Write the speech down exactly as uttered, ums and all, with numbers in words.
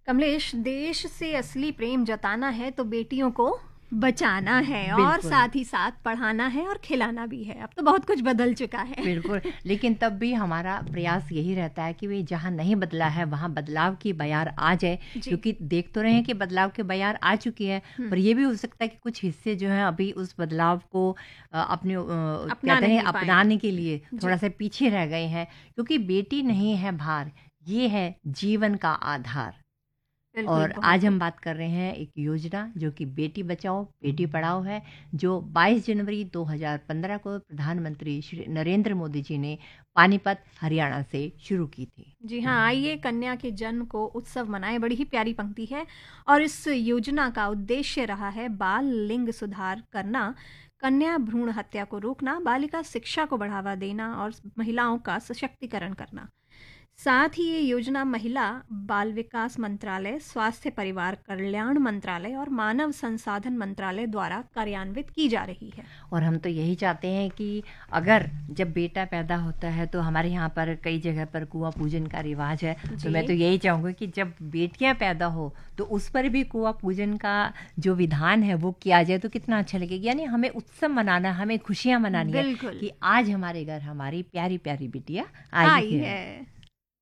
कमलेश, देश से असली प्रेम जताना है तो बेटियों को बचाना है और बिल्कुल साथ ही साथ पढ़ाना है और खिलाना भी है। अब तो बहुत कुछ बदल चुका है। बिल्कुल, लेकिन तब भी हमारा प्रयास यही रहता है कि वे जहाँ नहीं बदला है वहाँ बदलाव की बयार आ जाए, जी। क्योंकि देख तो रहे हैं कि बदलाव की बयार आ चुकी है, हम्म, पर ये भी हो सकता है कि कुछ हिस्से जो हैं अभी उस बदलाव को अ, अपने अ, अपना कहते हैं नहीं पाए। अपनाने के लिए थोड़ा जी, सा पीछे रह गए हैं, क्योंकि बेटी नहीं है भार, ये है जीवन का आधार। बिल्कुल, और बहुत आज खूब। हम बात कर रहे हैं एक योजना जो कि बेटी बचाओ बेटी पढ़ाओ है, जो बाईस जनवरी दो हज़ार पंद्रह को प्रधानमंत्री श्री नरेंद्र मोदी जी ने पानीपत हरियाणा से शुरू की थी। जी हाँ, आइए कन्या के जन्म को उत्सव मनाएं। बड़ी ही प्यारी पंक्ति है। और इस योजना का उद्देश्य रहा है बाल लिंग सुधार करना, कन्या भ्रूण हत्या को रोकना, बालिका शिक्षा को बढ़ावा देना और महिलाओं का सशक्तिकरण करना। साथ ही ये योजना महिला बाल विकास मंत्रालय, स्वास्थ्य परिवार कल्याण मंत्रालय और मानव संसाधन मंत्रालय द्वारा कार्यान्वित की जा रही है। और हम तो यही चाहते हैं कि अगर जब बेटा पैदा होता है तो हमारे यहाँ पर कई जगह पर कुआं पूजन का रिवाज है, तो मैं तो जी, यही चाहूँगी कि जब बेटियाँ पैदा हो तो उस पर भी कुआं पूजन का जो विधान है वो किया जाए, तो कितना अच्छा लगेगा। यानी हमें उत्सव मनाना, हमें खुशियाँ मनानी है बिल्कुल कि आज हमारे घर हमारी प्यारी प्यारी बिटिया आई आई है। है।